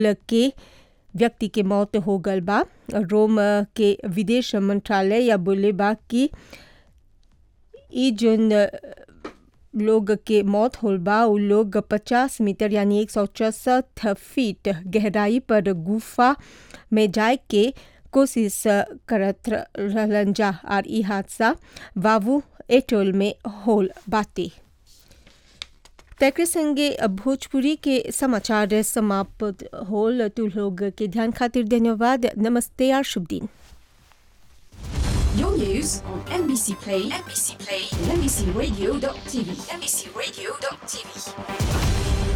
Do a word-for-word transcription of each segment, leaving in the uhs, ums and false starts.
के व्यक्ति के मौत हो गल बा। रोम के विदेश मंत्रालय या बोले बा कि ई जोन लोग के मौत होल बा उ लोग पचास मीटर यानी एक सौ चौसठ फीट गहराई पर गुफा में जाए के कोशिश करत रहलन जा और ई हादसा वावू एटोल में होल बाटे। तकरे संगे भोजपुरी के समाचार समाप्त होल। तू लोग के ध्यान खातिर धन्यवाद। नमस्ते और शुभ दिन। Your news on M B C Play, M B C Play, and M B C Radio dot T V, M B C Radio dot T V.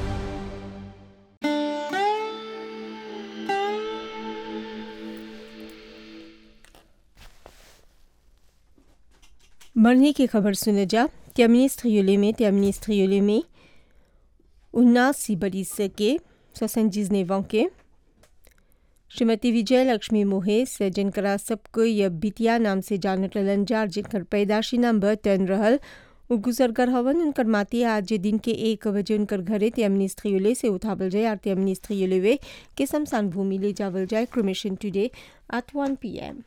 मरने की खबर सुने जा। terminus Triolet में terminus Triolet में उन्नासी बरिस के soixante-dix-neuf ans के श्रीमती विजय लक्ष्मी मोहेश जिनकरा सबको यह बिटिया नाम से जानत रहलन जा जिनकर पैदाशी नाम बर्टन रहल उ गुजरगर हवन। उनकर माती आज दिन के एक बजे उनकर घरे terminus Triolet से उठावल जाए और terminus Triolet के शमशान भूमि ले जावल जाए। Cremation today at one p m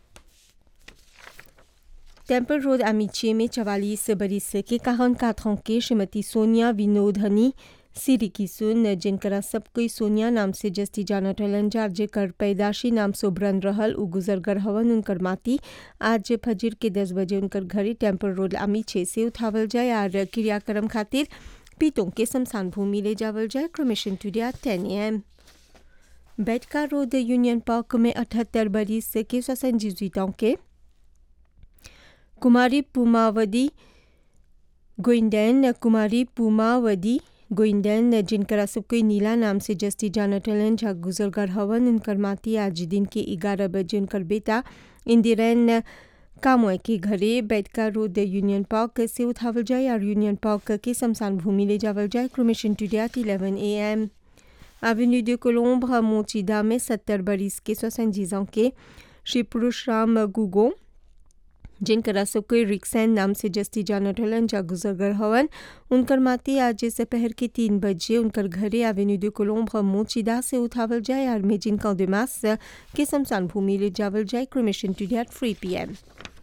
temple road अमीचे में चवालीस बरिस के काहन काथों के श्रीमती सोनिया विनोदनी सिरी किसुन जिनकरा सब कोई सोनिया नाम से जस्ती जानत रहलन जा जेकर पैदाशी नाम सोबरन रहल उ गुजरगर हवन। उनकर माती आज फजर के दस बजे उनकर घरे टेम्पल रोड अमीचे से उठावल जाए और क्रियाक्रम खातिर पीतों के शमशान भूमि ले जावल जाए। Cremation today at ten a m Betka road union park में अठहत्तर बरिस के soixante-dix-huit ans के कुमारी पुमावदी गोइंडन कुमारी पुमावदी गोइंडन जिनकरा सब कोई नीला नाम से जस्ती जानत रहलन जा गुजरगर हवन। उनकर माती आज दिन के ग्यारह बजे उनकर बेटा इंदिरन कामोय के घरे बेटका रोड यूनियन पार्क से उठावल जाए और यूनियन पार्क के शमशान भूमि ले जावल जाए। Cremation today at eleven a m Avenue de Colombre मोचिदा में सत्तर बरिस के soixante-dix ans के श्री पुरुष राम गुगो जिनकरा सब कोई रिक्सैन नाम से जस्ती जानत रहलन जा गुजरगर हवन। उनकर माती आज दोपहर के तीन बजे उनकर घरे एवेन्यू de Colombre मोचिदा से उठावल जाए और मेजिन कौदेमास के शमशान भूमि ले जावल जाए। Cremation today at three p m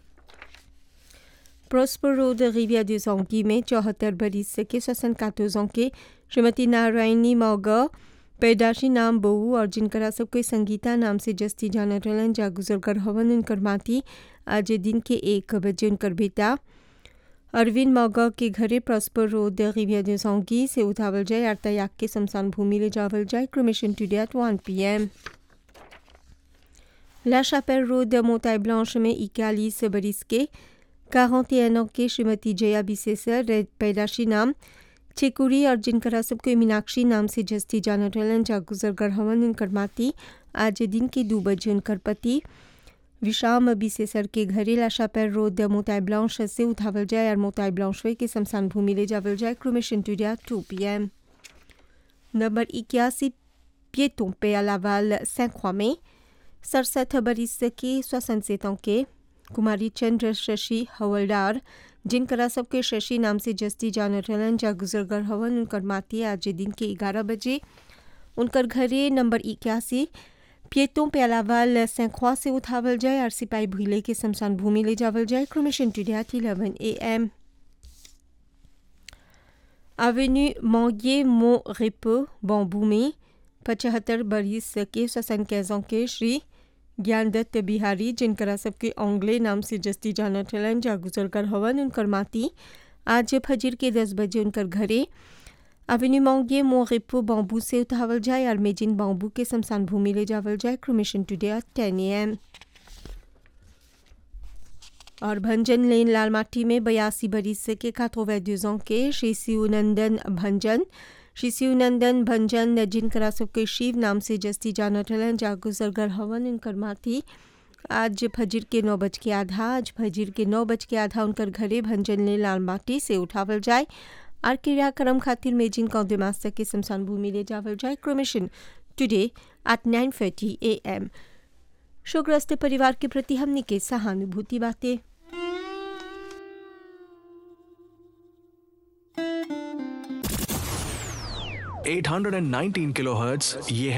prosper road Rebia de Zangui में चौहत्तर बरिस के soixante-quatorze ans के श्रीमती नारायणी मौगा पैदाशी नाम बहू और जिनकरा सब कोई संगीता नाम से जस्ती जानत रहलन जा गुजरगर हवन। उनकर माती आज दिन के एक बजे उनकर बेटा अरविंद मौगा के घरे प्रॉस्पर रोड रिविया de Zangui से उठावल जाए और तयाक के शमशान भूमि ले जावल जाए। Cremation today at one p m ला शापेल रोड मोताई ब्लांच में इक्यालीस बरिस के quarante-et-un ans के श्रीमती जया बिसेसर पैदाशी नाम चेकुरी और जिनकरा सब कोई मीनाक्षी नाम से जस्ती जानत रहलन जा गुजरगर हवन। उनकर माती आज दिन के दो बजे उनकर पति विशाम बिसेसर के घरे ला शापेल रोड मोताई ब्लांच से उठावल जाए और मोताई ब्लांच के शमशान भूमि ले जावल जाए। Cremation today at two p m number इक्यासी पिएटों पे à Laval Saint-Croix में सड़सठ बरिस के soixante-sept ans के कुमारी चंद्र शशि हवलदार जिनकरा सबके शशि नाम से जस्ती जानत रहलन जा गुजरगर हवन। उनकर माती आज दिन के ग्यारह बजे उनकर घरे नंबर इक्यासी पिएटों पे à Laval Saint-Croix से उठावल जाए और सिपाही भूले के शमशान भूमि ले जावल जाए। Cremation today at eleven a m Avenue Manguier Mont-Repos bamboo में पचहत्तर बरिस के soixante-quinze ans के श्री ज्ञानदत्त बिहारी जिनकरा सबके ओंगले नाम से जस्ती जानत रहलन जा गुजरगर हवन। उनकर माती आज फजर के दस बजे उनकर घरे एवेन्यू Manguier Mont-Repos बॉम्बू से उठावल जाए और मेजिन बॉम्बू के शमशान भूमि ले जावल जाए। Cremation today at ten a m और भंजन लेन लालमाटी में बयासी बरिस के quatre-vingt-deux ans के श्री शिवनंदन भंजन श्री शिवनंदन भंजन जिनकरा सबके शिव नाम से जस्ती जानत रहलन जा गुजरगर हवन। उनकर माती आज फजर के नौ बज के आधा आज फजर के नौ बज के आधा उनकर घरे भंजन ले लालमाटी से उठावल जाए और क्रियाक्रम खातिर मेजिन कौदेमास के शमशान भूमि ले जावल जाए। Cremation today at nine thirty a m शोकग्रस्त परिवार के प्रति हमने के सहानुभूति बातें। आठ सौ उन्नीस किलोहर्ट्ज, ये है